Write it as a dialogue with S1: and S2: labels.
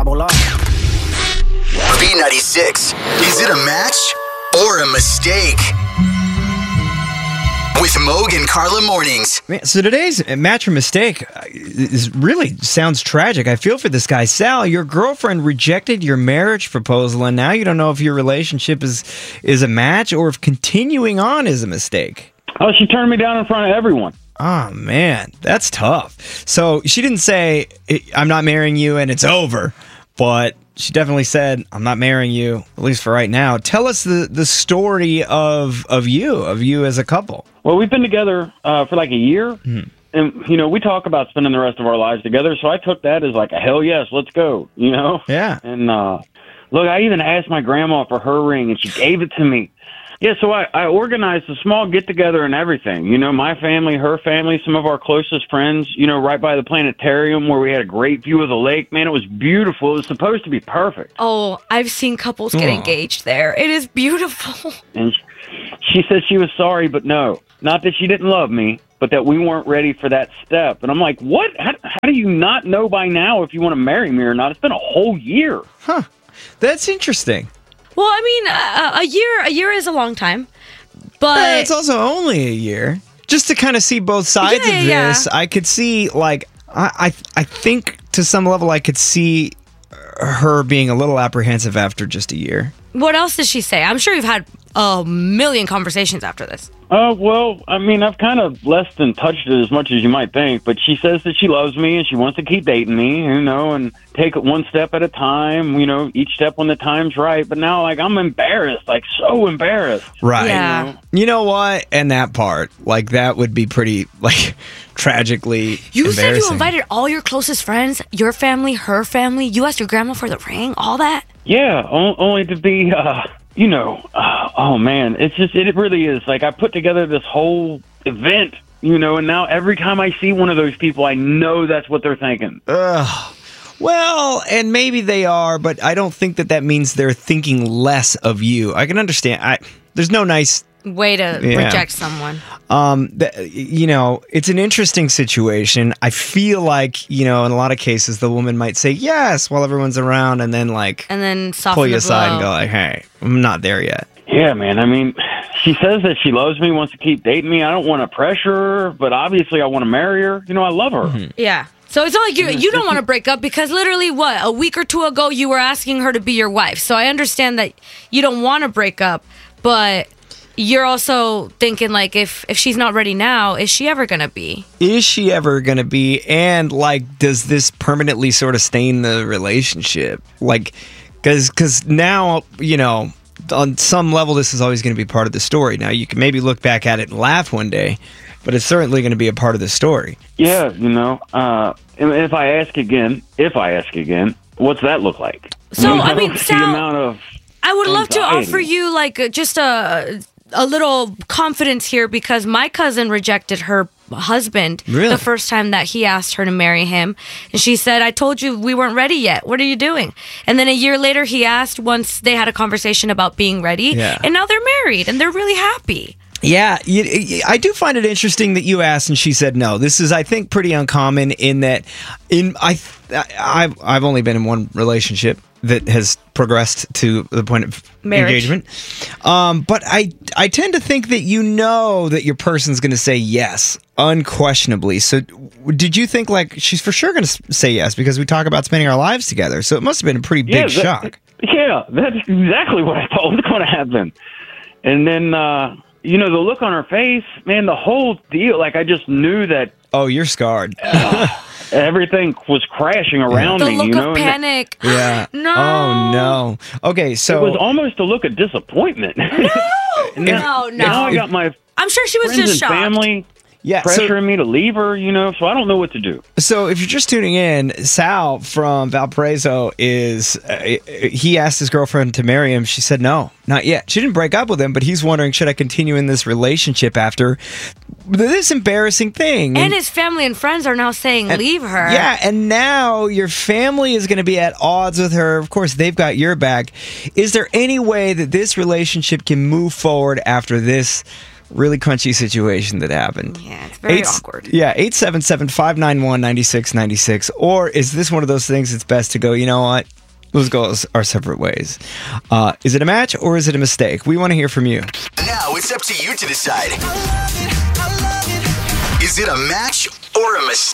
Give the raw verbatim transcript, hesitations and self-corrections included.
S1: B ninety-six. Is it a match or a mistake? With Moog and Carla mornings.
S2: Man, so today's match or mistake is really sounds tragic. I feel for this guy. Sal, your girlfriend rejected your marriage proposal, and now you don't know if your relationship is is a match or if continuing on is a mistake.
S3: Oh, she turned me down in front of everyone.
S2: Oh, man, that's tough. So she didn't say, I'm not marrying you and it's over, but she definitely said, I'm not marrying you, at least for right now. Tell us the, the story of of you, of you as a couple.
S3: Well, we've been together uh, for like a year,
S2: Mm-hmm.
S3: and, you know, we talk about spending the rest of our lives together, so I took that as like a hell yes, let's go, you know?
S2: Yeah.
S3: And, uh, look, I even asked my grandma for her ring, and she gave it to me. Yeah, so I, I organized a small get-together and everything. You know, my family, her family, some of our closest friends, you know, right by the planetarium where we had a great view of the lake. Man, it was beautiful. It was supposed to be perfect.
S4: Oh, I've seen couples get
S2: Aw.
S4: engaged there. It is beautiful.
S3: And she said she was sorry, but no. Not that she didn't love me, but that we weren't ready for that step. And I'm like, what? How, how do you not know by now if you want to marry me or not? It's been a whole year.
S2: Huh. That's interesting.
S4: Well, I mean, uh, a year a year is a long time, but
S2: Uh, it's also only a year. Just to kind of see both sides
S4: Yeah,
S2: of
S4: yeah,
S2: this, I could see, like, I, I, I think to some level I could see her being a little apprehensive after just a year.
S4: what else does she say? I'm sure you've had a million conversations after this.
S3: Uh, well, I mean, I've kind of less than touched it as much as you might think, but she says that she loves me and she wants to keep dating me, you know, and take it one step at a time, you know, each step when the time's right. But now, like, I'm embarrassed, like, so embarrassed.
S2: Right.
S4: Yeah.
S3: You know?
S2: You know what? And that part, like, that would be pretty, like, tragically
S4: You said you
S2: embarrassing.
S4: invited all your closest friends, your family, her family. You asked your grandma for the ring, all that.
S3: Yeah, o- only to be, uh, you know, uh, oh, man, it's just, it really is. Like, I put together this whole event, you know, and now every time I see one of those people, I know that's what they're thinking.
S2: Ugh. Well, and maybe they are, but I don't think that that means they're thinking less of you. I can understand. I, there's no nice...
S4: Way to
S2: Yeah.
S4: reject someone.
S2: Um, th- you know, it's an interesting situation. I feel like, you know, in a lot of cases, the woman might say yes while everyone's around and then, like,
S4: And then soften
S2: pull you
S4: the
S2: aside
S4: blow.
S2: and go, like, hey, I'm not there yet.
S3: Yeah, man. I mean, she says that she loves me, wants to keep dating me. I don't want to pressure her, but obviously I want to marry her. You know, I love her.
S2: Mm-hmm.
S4: Yeah. So it's not like you you don't want to break up because literally, what, a week or two ago, you were asking her to be your wife. So I understand that you don't want to break up, but you're also thinking, like, if, if she's not ready now, is she ever going to be?
S2: Is she ever going to be? And, like, does this permanently sort of stain the relationship? Like, because now, you know, on some level, this is always going to be part of the story. Now, you can maybe look back at it and laugh one day, but it's certainly going to be a part of the story.
S3: Yeah, you know, uh, and if I ask again, if I ask again, what's that look like?
S4: So,
S3: You
S4: I
S3: know,
S4: mean,
S3: the
S4: Sal,
S3: amount of
S4: I would love to
S3: anxiety.
S4: offer you, like, uh, just a a little confidence here because my cousin rejected her husband
S2: Really?
S4: the first time that he asked her to marry him. And she said, I told you we weren't ready yet. What are you doing? And then a year later, he asked once they had a conversation about being ready.
S2: Yeah.
S4: And now they're married and they're really happy.
S2: Yeah, you, you- I do find it interesting that you asked and she said no. This is, I think, pretty uncommon in that in I, I've, I've only been in one relationship that has progressed to the point of
S4: Marriage.
S2: engagement. Um, but I, I tend to think that you know that your person's going to say yes, unquestionably. So did you think, like, she's for sure going to say yes because we talk about spending our lives together? So it must have been a pretty big
S3: Yeah, that-
S2: shock.
S3: Yeah, that's exactly what I thought was going to happen. And then, uh, you know, the look on her face, man, the whole deal, like, I just knew that
S2: Oh, you're scarred.
S3: everything was crashing around
S4: The
S3: me,
S4: look
S3: you know?
S4: of
S3: and
S4: panic.
S2: Yeah.
S4: No.
S2: Oh, no. Okay, so...
S3: It was almost a look of disappointment.
S4: No.
S3: And then-
S4: no,
S3: and Now I
S4: no.
S3: got my
S4: I'm sure she was
S3: friends
S4: just
S3: and
S4: shocked.
S3: family
S2: yeah, so,
S3: pressuring me to leave her, you know, so I don't know what to do.
S2: So if you're just tuning in, Sal from Valparaiso is, uh, he asked his girlfriend to marry him. She said no, not yet. She didn't break up with him, but he's wondering, should I continue in this relationship after this embarrassing thing?
S4: And his family and friends are now saying, leave her.
S2: Yeah, and now your family is going to be at odds with her. Of course, they've got your back. Is there any way that this relationship can move forward after this really crunchy situation that happened.
S4: Yeah, it's very
S2: Eight-
S4: awkward.
S2: Yeah, eight seven seven, five nine one, nine six nine six. Or is this one of those things it's best to go, you know what? Let's go our separate ways. Uh, is it a match or is it a mistake? We want to hear from you.
S1: Now it's up to you to decide. Is it a match or a mistake?